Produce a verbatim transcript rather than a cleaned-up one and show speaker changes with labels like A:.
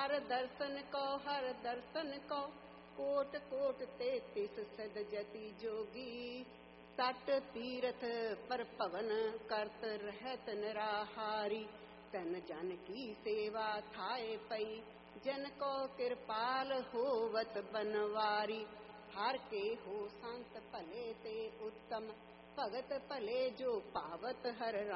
A: हर दर्शन को हर दर्शन को coat coat तेतीस सद जति जोगी सट तीरथ पर भवन करत रहत निराहारी तन जन की सेवा थाए पई जन को कृपाल होवत बनवारी हर के हो संत भले ते उत्तम भगत भले जो पावत हर